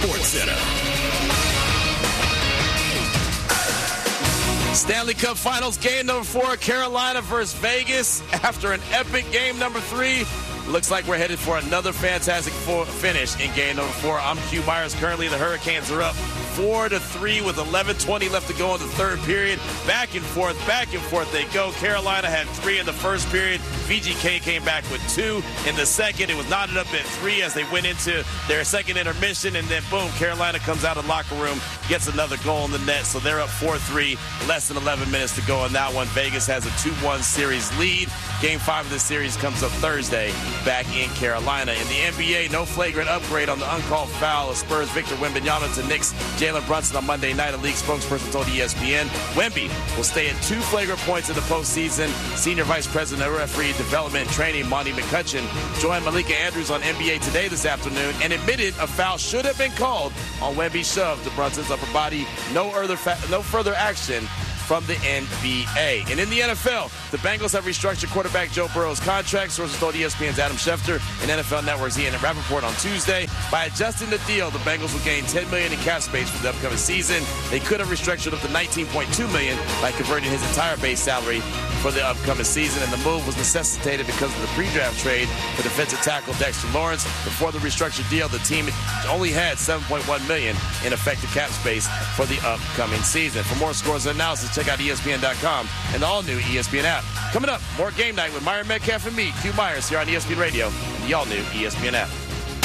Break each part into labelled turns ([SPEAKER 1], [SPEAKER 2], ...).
[SPEAKER 1] SportsCenter.
[SPEAKER 2] Stanley Cup Finals game number 4, Carolina versus Vegas. After an epic game number 3, looks like we're headed for another fantastic finish in game number 4. I'm Q Myers. Currently, the Hurricanes are up 4-3 with 11:20 left to go in the third period. Back and forth they go. Carolina had 3 in the first period. VGK came back with 2 in the second. It was knotted up at 3 as they went into their second intermission, and then boom, Carolina comes out of the locker room, gets another goal in the net, so they're up 4-3, less than 11 minutes to go in that one. Vegas has a 2-1 series lead. Game 5 of this series comes up Thursday back in Carolina. In the NBA, no flagrant upgrade on the uncalled foul of Spurs Victor Wembanyama to Knicks Jalen Brunson on Monday night. A league spokesperson told ESPN Wemby will stay at 2 flagrant points in the postseason. Senior Vice President of Referee Development and Training Monty McCutcheon joined Malika Andrews on NBA Today this afternoon and admitted a foul should have been called on Wemby's shove to Brunson's upper body. No further action from the NBA. And in the NFL, the Bengals have restructured quarterback Joe Burrow's contract. Sources told ESPN's Adam Schefter and NFL Network's Ian Rappaport on Tuesday. By adjusting the deal, the Bengals will gain $10 million in cap space for the upcoming season. They could have restructured up to $19.2 million by converting his entire base salary for the upcoming season, and the move was necessitated because of the pre-draft trade for defensive tackle Dexter Lawrence. Before the restructured deal, the team only had $7.1 million in effective cap space for the upcoming season. For more scores and analysis, check out ESPN.com and the all-new ESPN app. Coming up, more Game Night with Myron Metcalf and me, Q Myers, here on ESPN Radio and the all-new ESPN app.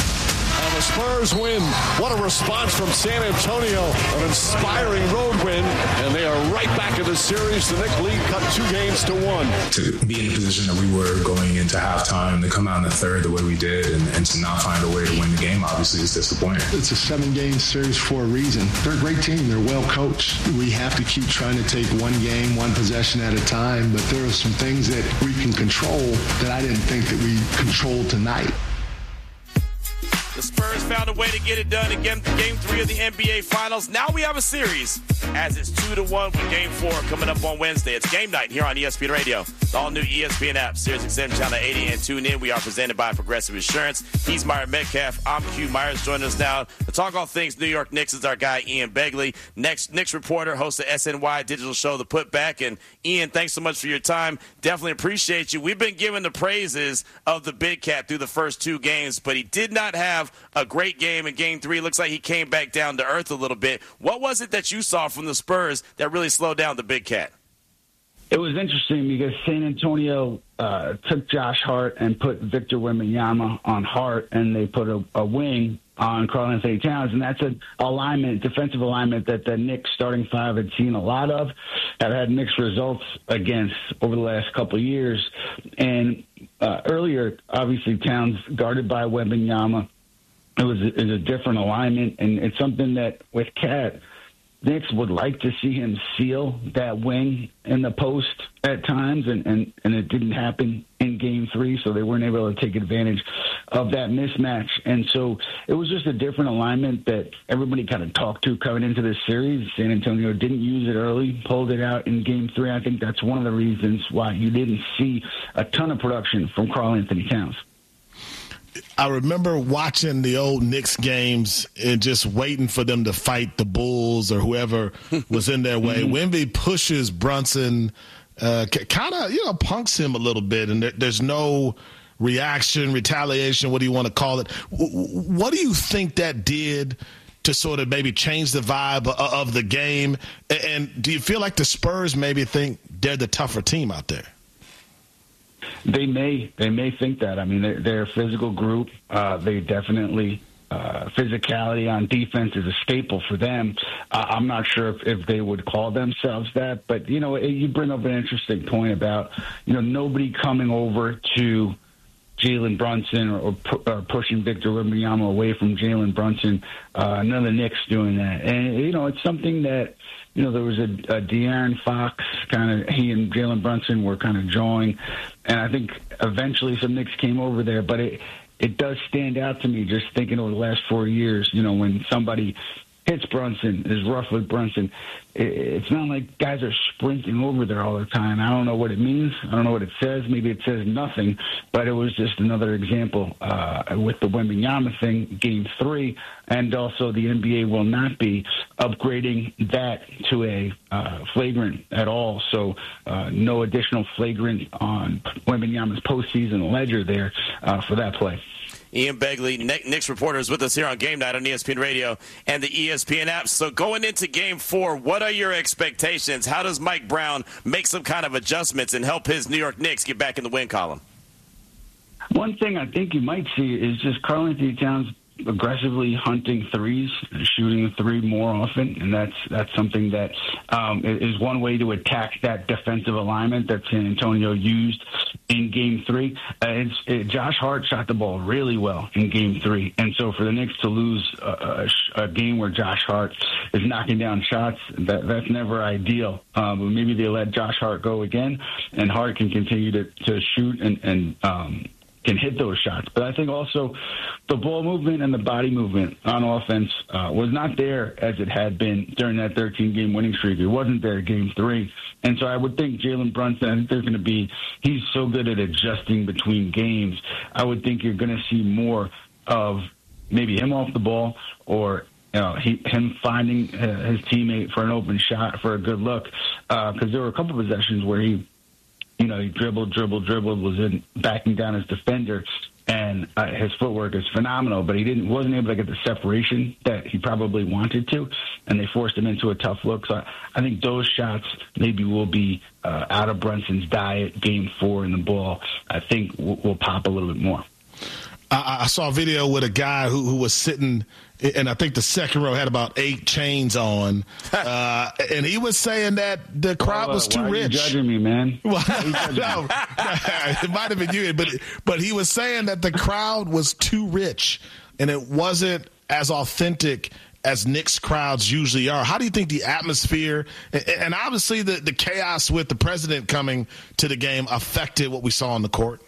[SPEAKER 3] And the Spurs win. What a response from San Antonio. An inspiring road win. And they are right back in the series. The Knicks lead cut 2 games to 1.
[SPEAKER 4] To be in the position that we were going into halftime, to come out in the third the way we did, and to not find a way to win the game, obviously, is disappointing.
[SPEAKER 5] It's a 7-game series for a reason. They're a great team. They're well coached. We have to keep trying to take one game, one possession at a time. But there are some things that we can control that I didn't think that we controlled tonight.
[SPEAKER 2] The Spurs found a way to get it done in Game 3 of the NBA Finals. Now we have a series, as it's 2-1 with Game 4 coming up on Wednesday. It's Game Night here on ESPN Radio, the all-new ESPN app, Sirius XM Channel 80, and tune in. We are presented by Progressive Insurance. He's Myron Metcalf. I'm Q Myers. Joining us now to talk all things New York Knicks is our guy, Ian Begley, Knicks reporter, host of SNY digital show, The Putback. And, Ian, thanks so much for your time. Definitely appreciate you. We've been given the praises of the Big Cat through the first 2 games, but he did not have a great game in Game 3. Looks like he came back down to earth a little bit. What was it that you saw from the Spurs that really slowed down the Big Cat?
[SPEAKER 6] It was interesting because San Antonio took Josh Hart and put Victor Wembanyama on Hart, and they put a wing on Karl-Anthony Towns, and that's an alignment, defensive alignment that the Knicks starting 5 had seen a lot of, have had mixed results against over the last couple of years. And earlier, obviously, Towns guarded by Wembanyama. It was a different alignment, and it's something that with Cat, Knicks would like to see him seal that wing in the post at times, and it didn't happen in Game 3, so they weren't able to take advantage of that mismatch. And so it was just a different alignment that everybody kind of talked to coming into this series. San Antonio didn't use it early, pulled it out in Game 3. I think that's one of the reasons why you didn't see a ton of production from Karl-Anthony Towns.
[SPEAKER 7] I remember watching the old Knicks games and just waiting for them to fight the Bulls or whoever was in their way. Wemby pushes Brunson, kind of, punks him a little bit, and there's no reaction, retaliation, what do you want to call it? What do you think that did to sort of maybe change the vibe of the game? And do you feel like the Spurs maybe think they're the tougher team out there?
[SPEAKER 6] They may think that. I mean, they're a physical group. They definitely physicality on defense is a staple for them. I'm not sure if they would call themselves that, but you bring up an interesting point about nobody coming over to Jalen Brunson or pushing Victor Wembanyama away from Jalen Brunson. None of the Knicks doing that, and it's something that. There was a De'Aaron Fox he and Jalen Brunson were kind of drawing, and I think eventually some Knicks came over there. But it does stand out to me just thinking over the last 4 years, when somebody hits Brunson, is rough with Brunson. It's not like guys are sprinting over there all the time. I don't know what it means. I don't know what it says. Maybe it says nothing, but it was just another example with the Wembanyama thing, Game 3, and also the NBA will not be upgrading that to a flagrant at all. So no additional flagrant on Wembanyama's postseason ledger there for that play.
[SPEAKER 2] Ian Begley, Knicks reporter, is with us here on Game Night on ESPN Radio and the ESPN app. So going into Game 4, what are your expectations? How does Mike Brown make some kind of adjustments and help his New York Knicks get back in the win column?
[SPEAKER 6] One thing I think you might see is just Karl-Anthony Towns aggressively hunting threes, shooting a three more often, and that's something that is one way to attack that defensive alignment that San Antonio used in Game 3. Josh Hart shot the ball really well in Game 3, and so for the Knicks to lose a game where Josh Hart is knocking down shots, that's never ideal. But maybe they let Josh Hart go again, and Hart can continue to shoot and can hit those shots. But I think also the ball movement and the body movement on offense was not there as it had been during that 13-game winning streak. It wasn't there Game 3. And so I would think Jalen Brunson, I think there's going to be, he's so good at adjusting between games. I would think you're going to see more of maybe him off the ball or him finding his teammate for an open shot, for a good look. Because there were a couple possessions where he dribbled, was in backing down his defender, and his footwork is phenomenal, but he wasn't able to get the separation that he probably wanted to, and they forced him into a tough look. So I think those shots maybe will be out of Brunson's diet Game 4, and the ball, I think, will pop a little bit more.
[SPEAKER 7] I saw a video with a guy who was sitting, and I think the second row had about 8 chains on, and he was saying that the crowd was too rich.
[SPEAKER 6] Why are you judging me, man?
[SPEAKER 7] Well, no, it might have been you, but he was saying that the crowd was too rich, and it wasn't as authentic as Knicks crowds usually are. How do you think the atmosphere and obviously the chaos with the president coming to the game affected what we saw on the court?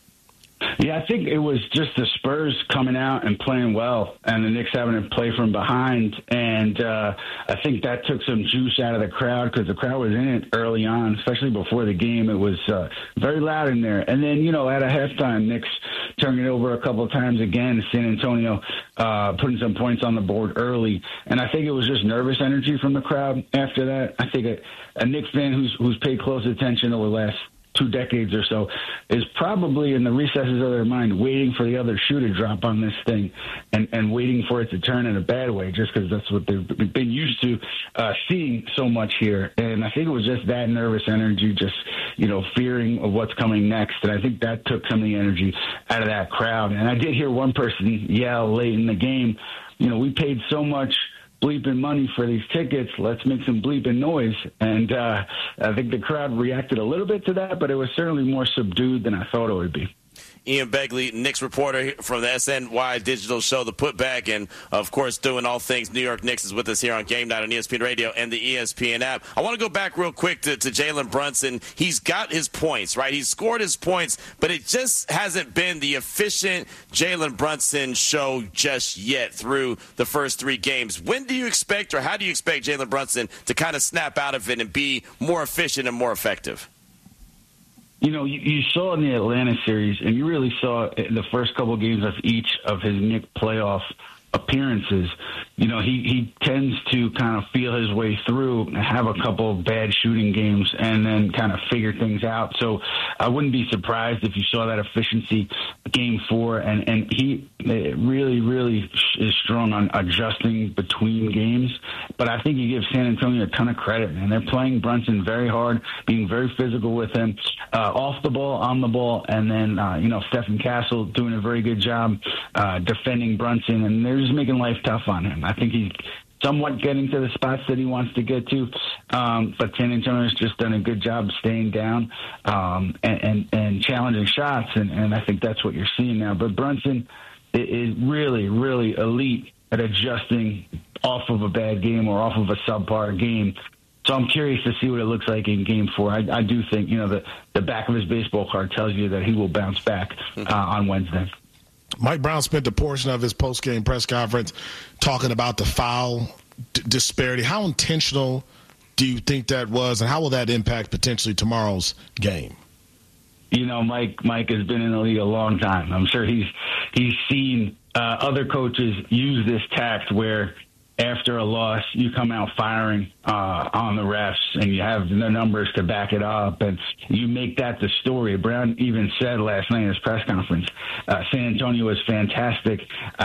[SPEAKER 6] Yeah, I think it was just the Spurs coming out and playing well, and the Knicks having to play from behind. And I think that took some juice out of the crowd because the crowd was in it early on, especially before the game. It was very loud in there. And then, at a halftime, Knicks turning it over a couple of times again. San Antonio putting some points on the board early. And I think it was just nervous energy from the crowd after that. I think a Knicks fan who's paid close attention over the last 2 decades or so is probably in the recesses of their mind waiting for the other shoe to drop on this thing and waiting for it to turn in a bad way just because that's what they've been used to seeing so much here. And I think it was just that nervous energy, just, fearing of what's coming next. And I think that took some of the energy out of that crowd. And I did hear one person yell late in the game, we paid so much bleeping money for these tickets, let's make some bleeping noise. And I think the crowd reacted a little bit to that, but it was certainly more subdued than I thought it would be.
[SPEAKER 2] Ian Begley, Knicks reporter from the SNY Digital Show, The Putback, and, of course, doing all things New York Knicks is with us here on Game Night on ESPN Radio and the ESPN app. I want to go back real quick to Jalen Brunson. He's got his points, right? He's scored his points, but it just hasn't been the efficient Jalen Brunson show just yet through the first 3 games. When do you expect, or how do you expect Jalen Brunson to kind of snap out of it and be more efficient and more effective?
[SPEAKER 6] You saw in the Atlanta series, and you really saw in the first couple of games of each of his Knicks playoff appearances, he tends to kind of feel his way through and have a couple of bad shooting games and then kind of figure things out. So I wouldn't be surprised if you saw that efficiency Game 4. And he really, really is strong on adjusting between games. But I think you give San Antonio a ton of credit, and they're playing Brunson very hard, being very physical with him, off the ball, on the ball, and then, Stephen Castle doing a very good job defending Brunson, and they're just making life tough on him. I think he's somewhat getting to the spots that he wants to get to, but San Antonio's just done a good job staying down and challenging shots, and I think that's what you're seeing now. But Brunson is really, really elite at adjusting off of a bad game or off of a subpar game. So I'm curious to see what it looks like in Game 4. I do think, the back of his baseball card tells you that he will bounce back on Wednesday.
[SPEAKER 7] Mike Brown spent a portion of his post-game press conference talking about the foul disparity, how intentional do you think that was, and how will that impact potentially tomorrow's game?
[SPEAKER 6] You know, Mike has been in the league a long time. I'm sure he's seen other coaches use this tact where after a loss, you come out firing on the refs, and you have the numbers to back it up, and you make that the story. Brown even said last night in his press conference, San Antonio was fantastic.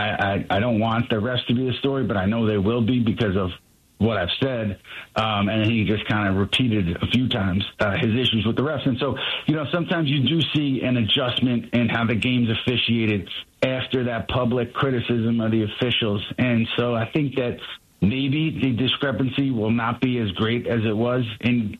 [SPEAKER 6] I don't want the refs to be the story, but I know they will be because of what I've said. And he just kind of repeated a few times his issues with the refs. And so, you know, sometimes you do see an adjustment in how the game's officiated after that public criticism of the officials. And so I think that maybe the discrepancy will not be as great as it was in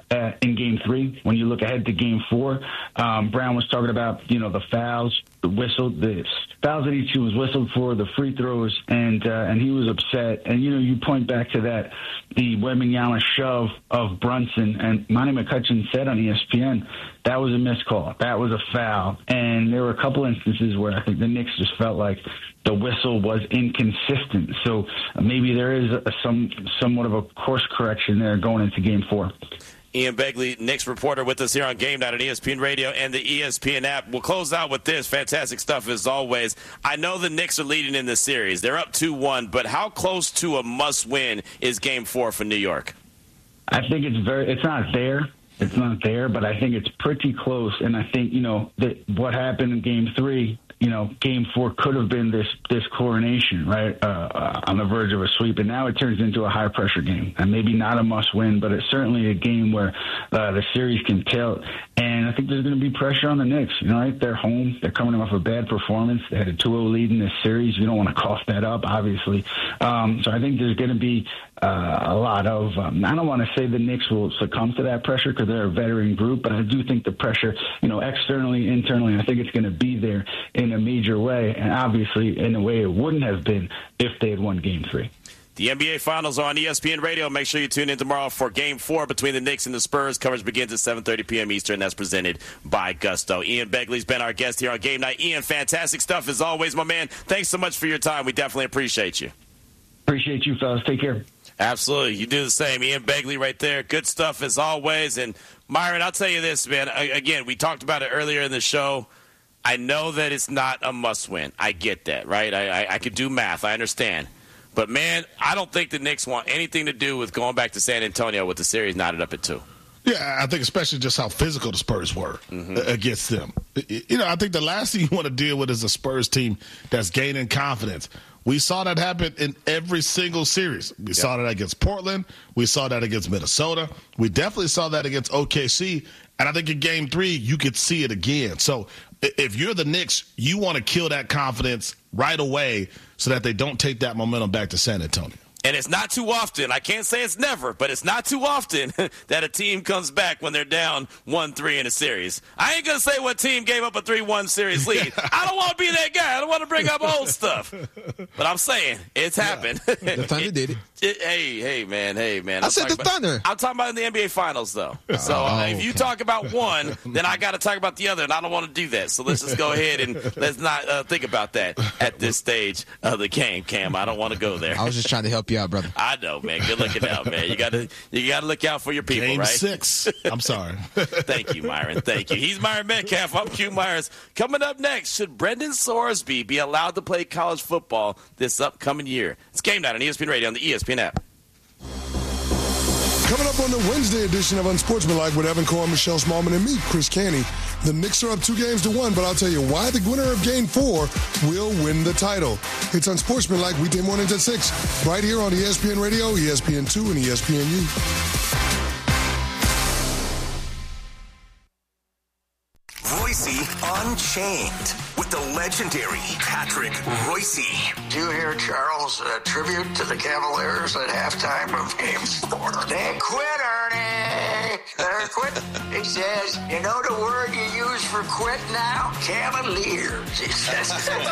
[SPEAKER 6] Game 3. When you look ahead to Game 4, Brown was talking about, you know, the fouls, the fouls that each was whistled for, the free throws, and he was upset. And, you know, you point back to that, the Wembanyama shove of Brunson, and Monty McCutcheon said on ESPN, that was a missed call. That was a foul. And there were a couple instances where I think the Knicks just felt like the whistle was inconsistent. So maybe there is somewhat of a course correction there going into Game 4.
[SPEAKER 2] Ian Begley, Knicks reporter, with us here on Game Night on ESPN Radio and the ESPN app. We'll close out with this. Fantastic stuff as always. I know the Knicks are leading in this series. They're up 2-1, but how close to a must-win is Game 4 for New York?
[SPEAKER 6] I think it's not there. It's not there, but I think it's pretty close. And I think, you know, that what happened in Game 3, you know, Game 4 could have been this coronation, right, on the verge of a sweep. And now it turns into a high-pressure game. And maybe not a must-win, but it's certainly a game where the series can tilt. And I think there's going to be pressure on the Knicks. You know, right? They're home. They're coming off a bad performance. They had a 2-0 lead in this series. You don't want to cough that up, obviously. So I think there's going to be a lot of I don't want to say the Knicks will succumb to that pressure because they're a veteran group, but I do think the pressure, you know, externally, internally, I think it's going to be there in a major way, and obviously in a way it wouldn't have been if they had won Game 3.
[SPEAKER 2] The NBA Finals are on ESPN Radio. Make sure you tune in tomorrow for Game 4 between the Knicks and the Spurs. Coverage begins at 7:30 p.m. Eastern. That's presented by Gusto. Ian Begley's been our guest here on Game Night. Ian, fantastic stuff as always, my man. Thanks so much for your time. We definitely appreciate you.
[SPEAKER 6] Appreciate you, fellas. Take care.
[SPEAKER 2] Absolutely. You do the same. Ian Begley right there. Good stuff as always. And, Myron, I'll tell you this, man. Again, we talked about it earlier in the show. I know that it's not a must-win. I get that, right? I could do math. I understand. But, man, I don't think the Knicks want anything to do with going back to San Antonio with the series knotted up at 2.
[SPEAKER 7] Yeah, I think especially just how physical the Spurs were against them. You know, I think the last thing you want to deal with is a Spurs team that's gaining confidence. We saw that happen in every single series. We saw that against Portland. We saw that against Minnesota. We definitely saw that against OKC. And I think in Game 3, you could see it again. So if you're the Knicks, you want to kill that confidence right away so that they don't take that momentum back to San Antonio.
[SPEAKER 2] And it's not too often, I can't say it's never, but it's not too often that a team comes back when they're down 1-3 in a series. I ain't going to say what team gave up a 3-1 series lead. I don't want to be that guy. I don't want to bring up old stuff. But I'm saying it's happened.
[SPEAKER 1] The Thunder did it.
[SPEAKER 2] Hey, man.
[SPEAKER 1] I said the Thunder.
[SPEAKER 2] I'm talking about in the NBA Finals, though. So if you talk about one, then I got to talk about the other, and I don't want to do that. So let's just go ahead and let's not think about that at this stage of the game, Cam. I don't want to go there.
[SPEAKER 1] I was just trying to help you out, brother.
[SPEAKER 2] I know, man. Good looking out, man. You got to look out for your people,
[SPEAKER 7] Game
[SPEAKER 2] right?
[SPEAKER 7] 6. I'm sorry.
[SPEAKER 2] Thank you, Myron. Thank you. He's Myron Metcalf. I'm Q Myers. Coming up next, should Brendan Sorsby be allowed to play college football this upcoming year? It's Game Night on ESPN Radio on the ESPN app.
[SPEAKER 8] Coming up on the Wednesday edition of Unsportsmanlike with Evan Cohen, Michelle Smallman, and me, Chris Canty. The Knicks are up 2-1, but I'll tell you why the winner of Game 4 will win the title. It's Unsportsmanlike weekday mornings at 6, right here on ESPN Radio, ESPN2, and ESPNU.
[SPEAKER 9] Royce Unchained with the legendary Patrick Royce.
[SPEAKER 10] Do you hear Charles' tribute to the Cavaliers at halftime of Game 4? They quit earning. Johnny, better quit. He says, you know the word you use for quit now? Cavaliers, he says.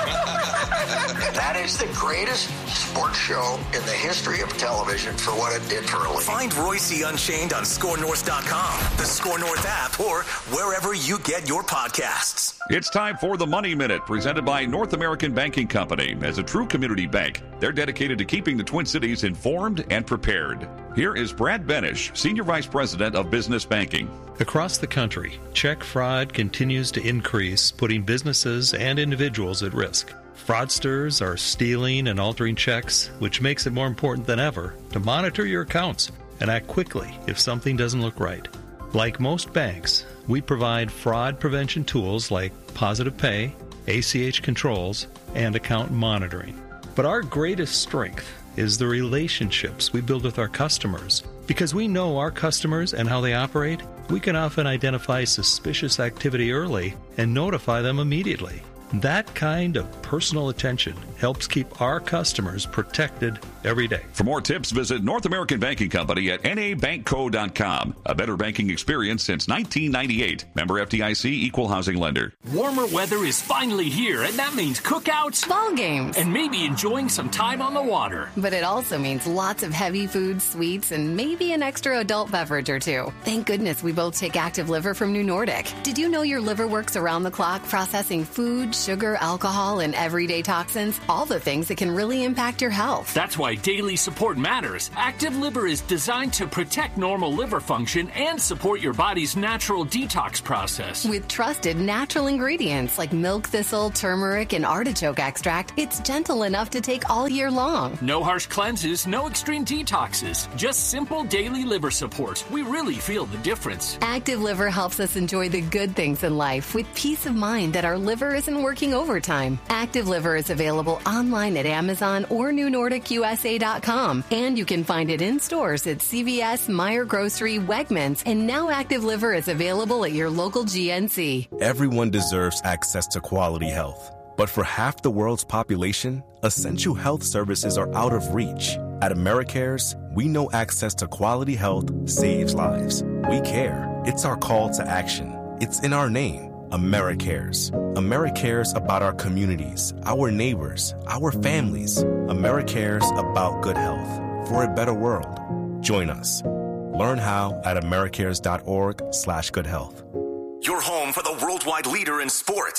[SPEAKER 10] That is the greatest sports show in the history of television for what it did for a league.
[SPEAKER 9] Find Royce Unchained on ScoreNorth.com, the Score North app, or wherever you get your podcasts.
[SPEAKER 11] It's time for the Money Minute, presented by North American Banking Company. As a true community bank, they're dedicated to keeping the Twin Cities informed and prepared. Here is Brad Benish, Senior Vice President of Business Banking.
[SPEAKER 12] Across the country, check fraud continues to increase, putting businesses and individuals at risk. Fraudsters are stealing and altering checks, which makes it more important than ever to monitor your accounts and act quickly if something doesn't look right. Like most banks, we provide fraud prevention tools like Positive Pay, ACH controls, and account monitoring. But our greatest strength is the relationships we build with our customers. Because we know our customers and how they operate, we can often identify suspicious activity early and notify them immediately. That kind of personal attention helps keep our customers protected every day.
[SPEAKER 11] For more tips, visit North American Banking Company at nabankco.com. A better banking experience since 1998. Member FDIC, Equal Housing Lender.
[SPEAKER 13] Warmer weather is finally here, and that means cookouts,
[SPEAKER 14] ball games,
[SPEAKER 13] and maybe enjoying some time on the water.
[SPEAKER 14] But it also means lots of heavy foods, sweets, and maybe an extra adult beverage or two. Thank goodness we both take Active Liver from New Nordic. Did you know your liver works around the clock processing food, sugar, alcohol, and everyday toxins? All the things that can really impact your health.
[SPEAKER 13] That's why daily support matters. Active Liver is designed to protect normal liver function and support your body's natural detox process.
[SPEAKER 14] With trusted natural ingredients like milk thistle, turmeric, and artichoke extract, it's gentle enough to take all year long.
[SPEAKER 13] No harsh cleanses, no extreme detoxes. Just simple daily liver support. We really feel the difference.
[SPEAKER 14] Active Liver helps us enjoy the good things in life with peace of mind that our liver isn't working overtime. Active Liver is available online at Amazon or NewNordicUSA.com, and you can find it in stores at CVS, Meijer Grocery, Wegmans, and now Active Liver is available at your local GNC.
[SPEAKER 15] Everyone deserves access to quality health. But for half the world's population, essential health services are out of reach. At AmeriCares, we know access to quality health saves lives. We care. It's our call to action. It's in our name. AmeriCares. AmeriCares about our communities, our neighbors, our families. AmeriCares about good health for a better world. Join us. Learn how at americares.org/goodhealth.
[SPEAKER 9] Your home for the worldwide leader in sports.